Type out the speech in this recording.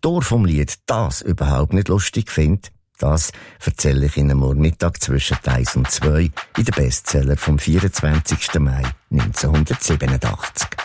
Autor vom Lied das überhaupt nicht lustig findet, das erzähle ich Ihnen morgen Mittag zwischen 1 und 2 in den Bestseller vom 24. Mai 1987.